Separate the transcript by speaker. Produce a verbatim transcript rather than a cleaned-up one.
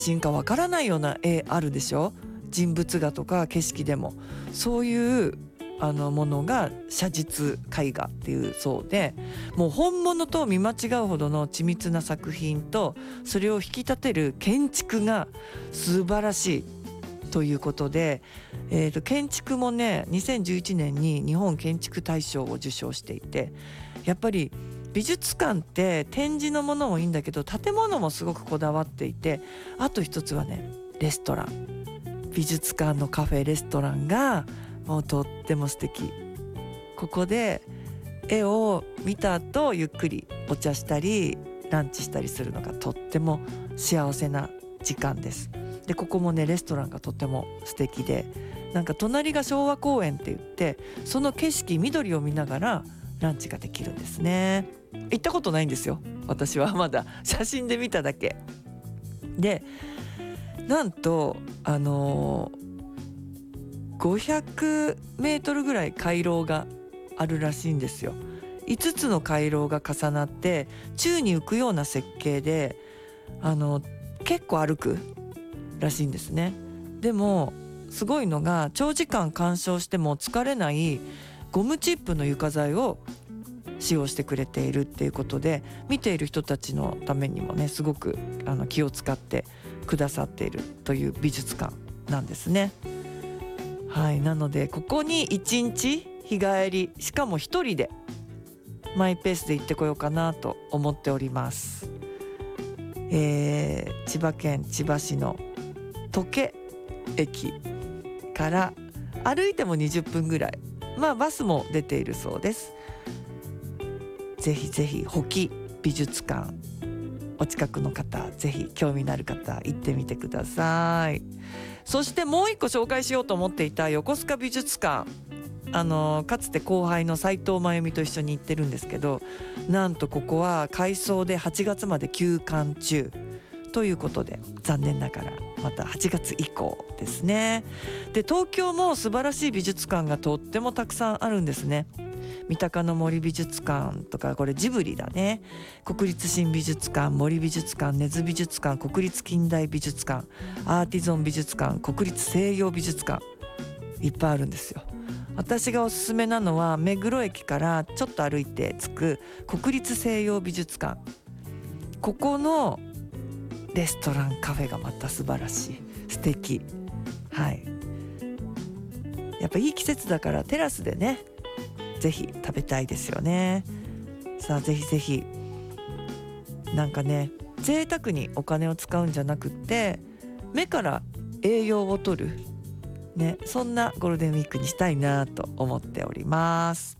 Speaker 1: 真かわからないような絵あるでしょ。人物画とか景色でもそういうあのものが写実絵画っていうそうで、もう本物と見間違うほどの緻密な作品とそれを引き立てる建築が素晴らしいということで、えーと建築もねにせんじゅういちねんに日本建築大賞を受賞していて、やっぱり美術館って展示のものもいいんだけど建物もすごくこだわっていて、あと一つはねレストラン、美術館のカフェレストランがもうとっても素敵。ここで絵を見た後ゆっくりお茶したりランチしたりするのがとっても幸せな時間です。でここもねレストランがとっても素敵で、なんか隣が昭和公園って言ってその景色緑を見ながらランチができるんですね。行ったことないんですよ私は、まだ写真で見ただけで、なんとあのーごひゃくメートルぐらい回廊があるらしいんですよ。いつつの回廊が重なって宙に浮くような設計で、あの結構歩くらしいんですね。でもすごいのが長時間鑑賞しても疲れないゴムチップの床材を使用してくれているっていうことで、見ている人たちのためにもねすごくあの気を使ってくださっているという美術館なんですね。はい、なのでここにいちにち日帰り、しかも一人でマイペースで行ってこようかなと思っております。えー、千葉県千葉市の土気駅から歩いてもにじゅっぷんぐらい、まあバスも出ているそうです。ぜひぜひ保木美術館、お近くの方ぜひ興味のある方行ってみてください。そしてもう一個紹介しようと思っていた横須賀美術館、あのかつて後輩の斉藤真由美と一緒に行ってるんですけど、なんとここは改装ではちがつまで休館中ということで残念ながらまたはちがつ以降ですね。で東京も素晴らしい美術館がとってもたくさんあるんですね。三鷹の森美術館とか、これジブリだね、国立新美術館、森美術館、根津美術館、国立近代美術館、アーティゾン美術館、国立西洋美術館、いっぱいあるんですよ。私がおすすめなのは目黒駅からちょっと歩いて着く国立西洋美術館。ここのレストランカフェがまた素晴らしい、素敵。はい、やっぱいい季節だからテラスでねぜひ食べたいですよね。さあぜひぜひ、なんかね贅沢にお金を使うんじゃなくって目から栄養を取るね、そんなゴールデンウィークにしたいなと思っております。